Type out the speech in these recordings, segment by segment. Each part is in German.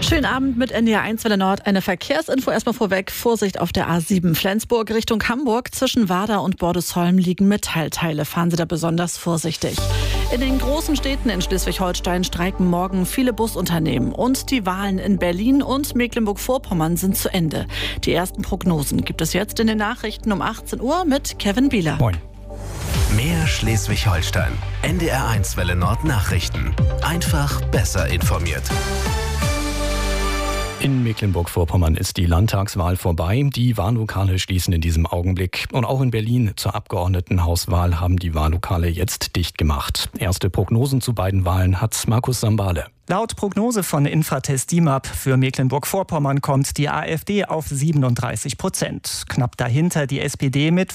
Schönen Abend mit NDR 1 Welle Nord. Eine Verkehrsinfo erstmal vorweg. Vorsicht auf der A7 Flensburg Richtung Hamburg. Zwischen Warder und Bordesholm liegen Metallteile. Fahren Sie da besonders vorsichtig. In den großen Städten in Schleswig-Holstein streiken morgen viele Busunternehmen. Und die Wahlen in Berlin und Mecklenburg-Vorpommern sind zu Ende. Die ersten Prognosen gibt es jetzt in den Nachrichten um 18 Uhr mit Kevin Bieler. Moin. Mehr Schleswig-Holstein. NDR 1 Welle Nord Nachrichten. Einfach besser informiert. In Mecklenburg-Vorpommern ist die Landtagswahl vorbei. Die Wahllokale schließen in diesem Augenblick. Und auch in Berlin zur Abgeordnetenhauswahl haben die Wahllokale jetzt dicht gemacht. Erste Prognosen zu beiden Wahlen hat Markus Sambale. Laut Prognose von Infratest DIMAP für Mecklenburg-Vorpommern kommt die AfD auf 37%. Knapp dahinter die SPD mit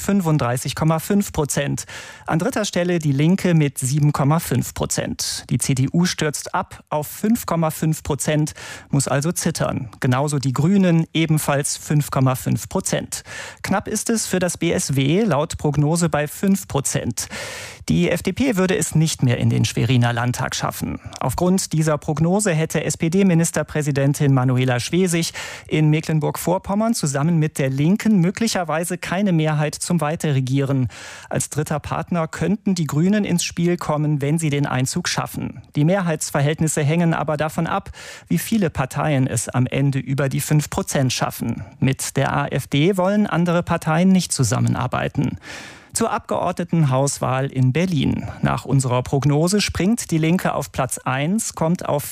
35,5%. An dritter Stelle die Linke mit 7,5%. Die CDU stürzt ab auf 5,5%, muss also zittern. Genauso die Grünen, ebenfalls 5,5%. Knapp ist es für das BSW, laut Prognose bei 5%. Die FDP würde es nicht mehr in den Schweriner Landtag schaffen. Aufgrund dieser Prognose hätte SPD-Ministerpräsidentin Manuela Schwesig in Mecklenburg-Vorpommern zusammen mit der Linken möglicherweise keine Mehrheit zum Weiterregieren. Als dritter Partner könnten die Grünen ins Spiel kommen, wenn sie den Einzug schaffen. Die Mehrheitsverhältnisse hängen aber davon ab, wie viele Parteien es am Ende über die 5% schaffen. Mit der AfD wollen andere Parteien nicht zusammenarbeiten. Zur Abgeordnetenhauswahl in Berlin. Nach unserer Prognose springt die Linke auf Platz 1, kommt auf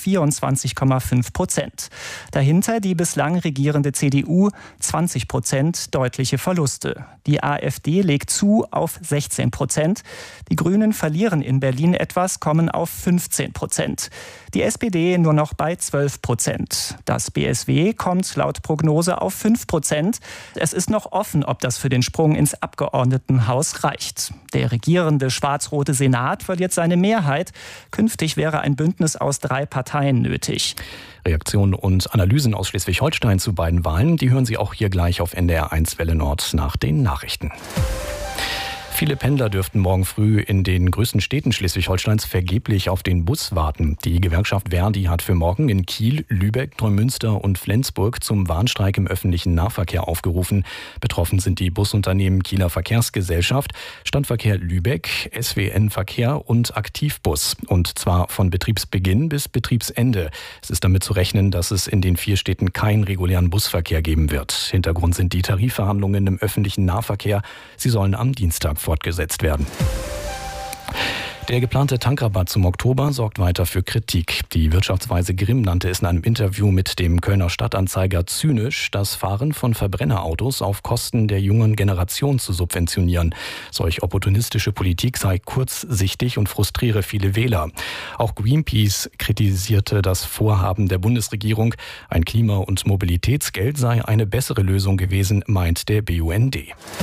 24,5%. Dahinter die bislang regierende CDU, 20%, deutliche Verluste. Die AfD legt zu auf 16%. Die Grünen verlieren in Berlin etwas, kommen auf 15%. Die SPD nur noch bei 12%. Das BSW kommt laut Prognose auf 5%. Es ist noch offen, ob das für den Sprung ins Abgeordnetenhaus reicht. Der regierende schwarz-rote Senat verliert seine Mehrheit. Künftig wäre ein Bündnis aus 3 Parteien nötig. Reaktionen und Analysen aus Schleswig-Holstein zu beiden Wahlen, die hören Sie auch hier gleich auf NDR 1 Welle Nord nach den Nachrichten. Viele Pendler dürften morgen früh in den größten Städten Schleswig-Holsteins vergeblich auf den Bus warten. Die Gewerkschaft Verdi hat für morgen in Kiel, Lübeck, Neumünster und Flensburg zum Warnstreik im öffentlichen Nahverkehr aufgerufen. Betroffen sind die Busunternehmen Kieler Verkehrsgesellschaft, Stadtverkehr Lübeck, SWN Verkehr und Aktivbus. Und zwar von Betriebsbeginn bis Betriebsende. Es ist damit zu rechnen, dass es in den 4 Städten keinen regulären Busverkehr geben wird. Hintergrund sind die Tarifverhandlungen im öffentlichen Nahverkehr. Sie sollen am Dienstag fortgesetzt werden. Der geplante Tankrabatt zum Oktober sorgt weiter für Kritik. Die Wirtschaftsweise Grimm nannte es in einem Interview mit dem Kölner Stadtanzeiger zynisch, das Fahren von Verbrennerautos auf Kosten der jungen Generation zu subventionieren. Solch opportunistische Politik sei kurzsichtig und frustriere viele Wähler. Auch Greenpeace kritisierte das Vorhaben der Bundesregierung. Ein Klima- und Mobilitätsgeld sei eine bessere Lösung gewesen, meint der BUND.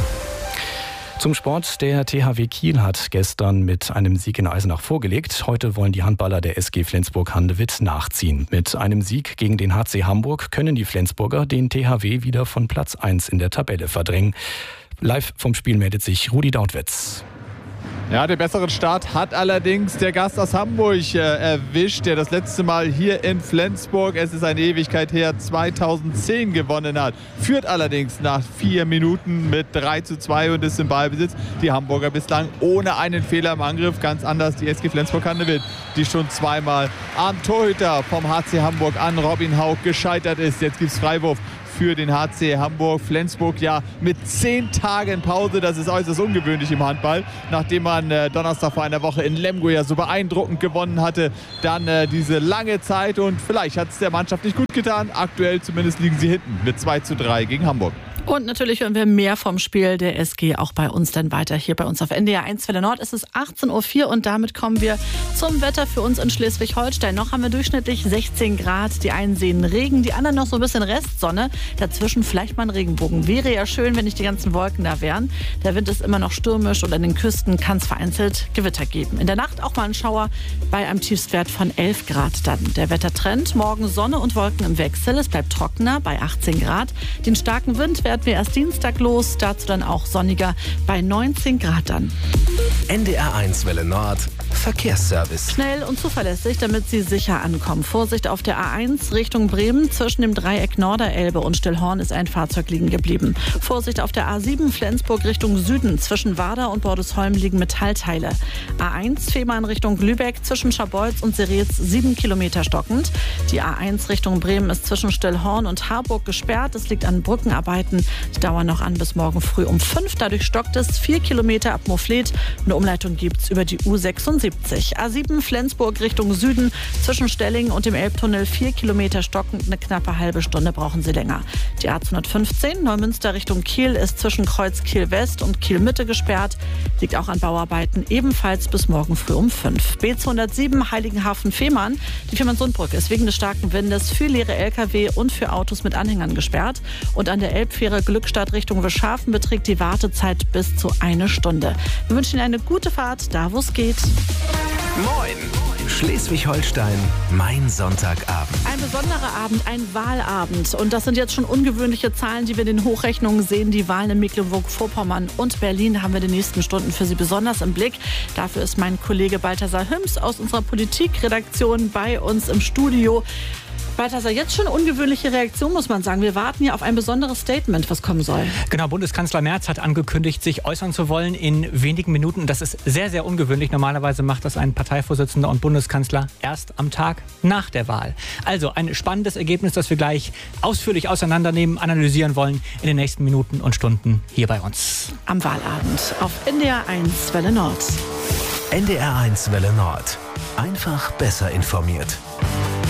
Zum Sport. Der THW Kiel hat gestern mit einem Sieg in Eisenach vorgelegt. Heute wollen die Handballer der SG Flensburg-Handewitt nachziehen. Mit einem Sieg gegen den HC Hamburg können die Flensburger den THW wieder von Platz 1 in der Tabelle verdrängen. Live vom Spiel meldet sich Rudi Dautwitz. Ja, den besseren Start hat allerdings der Gast aus Hamburg erwischt, der das letzte Mal hier in Flensburg, es ist eine Ewigkeit her, 2010 gewonnen hat. Führt allerdings nach 4 Minuten mit 3:2 und ist im Ballbesitz. Die Hamburger bislang ohne einen Fehler im Angriff, ganz anders die SG Flensburg-Handewitt, die schon zweimal am Torhüter vom HC Hamburg an Robin Haug gescheitert ist. Jetzt gibt es Freiwurf für den HC Hamburg. Flensburg ja mit 10 Tagen Pause, das ist äußerst ungewöhnlich im Handball. Nachdem man Donnerstag vor einer Woche in Lemgo ja so beeindruckend gewonnen hatte, dann diese lange Zeit und vielleicht hat es der Mannschaft nicht gut getan. Aktuell zumindest liegen sie hinten mit 2:3 gegen Hamburg. Und natürlich hören wir mehr vom Spiel der SG auch bei uns dann weiter. Hier bei uns auf NDR 1 Welle Nord. Es ist 18:04 Uhr und damit kommen wir zum Wetter für uns in Schleswig-Holstein. Noch haben wir durchschnittlich 16 Grad. Die einen sehen Regen, die anderen noch so ein bisschen Restsonne. Dazwischen vielleicht mal ein Regenbogen. Wäre ja schön, wenn nicht die ganzen Wolken da wären. Der Wind ist immer noch stürmisch und an den Küsten kann es vereinzelt Gewitter geben. In der Nacht auch mal ein Schauer bei einem Tiefstwert von 11 Grad dann. Der Wettertrend, morgen Sonne und Wolken im Wechsel. Es bleibt trockener bei 18 Grad. Den starken Wind werden wir erst Dienstag los, dazu dann auch sonniger bei 19 Grad dann. NDR 1 Welle Nord Verkehrsservice. Schnell und zuverlässig, damit Sie sicher ankommen. Vorsicht auf der A1 Richtung Bremen. Zwischen dem Dreieck Norderelbe und Stillhorn ist ein Fahrzeug liegen geblieben. Vorsicht auf der A7 Flensburg Richtung Süden. Zwischen Warder und Bordesholm liegen Metallteile. A1 Fehmarn Richtung Lübeck. Zwischen Scharbeutz und Seretz 7 Kilometer stockend. Die A1 Richtung Bremen ist zwischen Stillhorn und Harburg gesperrt. Es liegt an Brückenarbeiten. Die dauern noch an bis morgen früh um 5. Dadurch stockt es 4 Kilometer ab Mofflet. Eine Umleitung gibt es über die U76. A7 Flensburg Richtung Süden. Zwischen Stellingen und dem Elbtunnel 4 Kilometer stockend. Eine knappe halbe Stunde brauchen Sie länger. Die A215 Neumünster Richtung Kiel ist zwischen Kreuz Kiel West und Kiel Mitte gesperrt. Liegt auch an Bauarbeiten, ebenfalls bis morgen früh um 5. B207 Heiligenhafen-Fehmarn. Die Fehmarnsundbrücke ist wegen des starken Windes für leere Lkw und für Autos mit Anhängern gesperrt. Und an der Elbfähre Glückstadt Richtung Wischhafen beträgt die Wartezeit bis zu 1 Stunde. Wir wünschen Ihnen eine gute Fahrt, da wo es geht. Moin! Schleswig-Holstein, mein Sonntagabend. Ein besonderer Abend, ein Wahlabend. Und das sind jetzt schon ungewöhnliche Zahlen, die wir in den Hochrechnungen sehen. Die Wahlen in Mecklenburg-Vorpommern und Berlin haben wir in den nächsten Stunden für Sie besonders im Blick. Dafür ist mein Kollege Balthasar Hüms aus unserer Politikredaktion bei uns im Studio. Balthasar, jetzt schon ungewöhnliche Reaktion, muss man sagen. Wir warten ja auf ein besonderes Statement, was kommen soll. Genau, Bundeskanzler Merz hat angekündigt, sich äußern zu wollen in wenigen Minuten. Das ist sehr, sehr ungewöhnlich. Normalerweise macht das ein Parteivorsitzender und Bundeskanzler erst am Tag nach der Wahl. Also ein spannendes Ergebnis, das wir gleich ausführlich auseinandernehmen, analysieren wollen in den nächsten Minuten und Stunden hier bei uns. Am Wahlabend auf NDR 1 Welle Nord. NDR 1 Welle Nord. Einfach besser informiert.